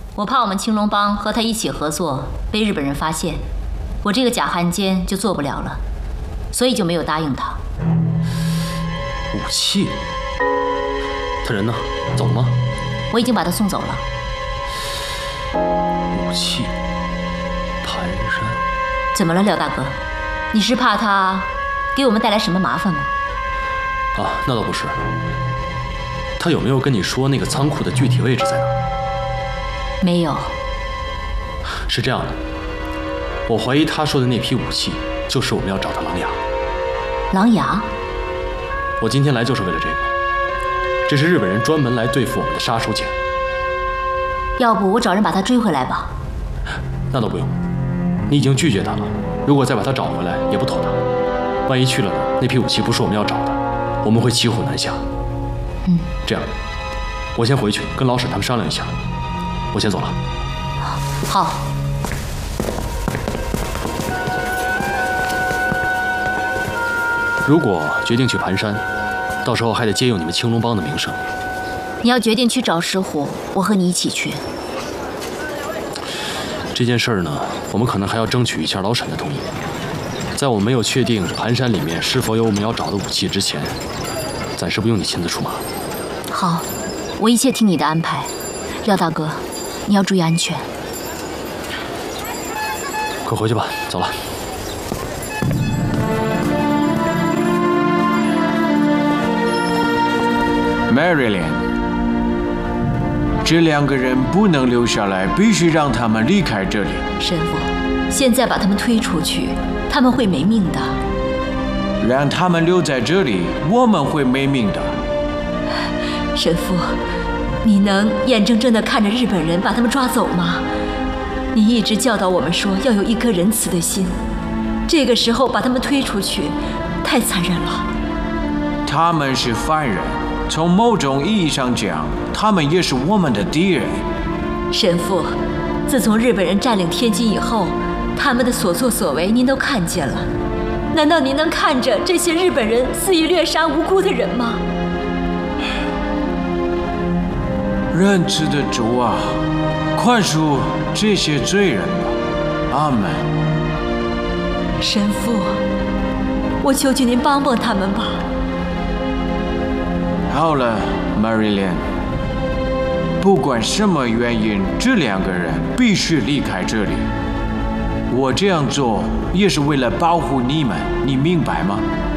我怕我们青龙帮和他一起合作被日本人发现，我这个假汉奸就做不了了，所以就没有答应他。 武器？他人呢？走了吗？ 我已经把他送走了。 武器？蹒跚？ 怎么了，廖大哥？你是怕他给我们带来什么麻烦吗？ 啊，那倒不是。他有没有跟你说那个仓库的具体位置在哪？ 没有。 是这样的，我怀疑他说的那批武器就是我们要找的狼牙。 狼牙？ 我今天来就是为了这个，这是日本人专门来对付我们的杀手锏。 要不我找人把他追回来吧？ 那倒不用，你已经拒绝他了，如果再把他找回来也不妥当。万一去了呢？那批武器不是我们要找的，我们会骑虎难下。这样，我先回去跟老沈他们商量一下，我先走了。 好。 如果决定去盘山，到时候还得借用你们青龙帮的名声。 你要决定去找石虎，我和你一起去。 这件事呢，我们可能还要争取一下老沈的同意。在我们没有确定盘山里面是否有我们要找的武器之前，暂时不用你亲自出马。 好，我一切听你的安排。廖大哥，你要注意安全。 快回去吧，走了。 Marilyn， 这2个人不能留下来，必须让他们离开这里。 神父，现在把他们推出去，他们会没命的。 让他们留在这里，我们会没命的。 神父，你能眼睁睁地看着日本人把他们抓走吗？你一直教导我们说要有一颗仁慈的心，这个时候把他们推出去，太残忍了。 他们是犯人，从某种意义上讲，他们也是我们的敌人。 神父，自从日本人占领天津以后，他们的所作所为您都看见了，难道您能看着这些日本人肆意掠杀无辜的人吗？ 仁慈的主啊，宽恕这些罪人吧，阿门。 神父，我求求您帮帮他们吧。 好了 ，Marilyn， 不管什么原因，这2个人必须离开这里。我这样做也是为了保护你们，你明白吗？